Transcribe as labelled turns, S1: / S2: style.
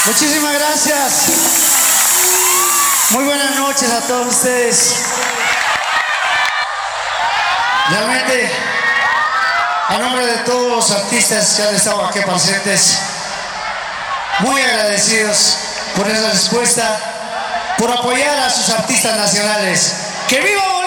S1: Muchísimas gracias. Muy buenas noches a todos ustedes. Realmente, a nombre de todos los artistas que han estado aquí presentes, muy agradecidos por esa respuesta, por apoyar a sus artistas nacionales. ¡Que viva Bolivia!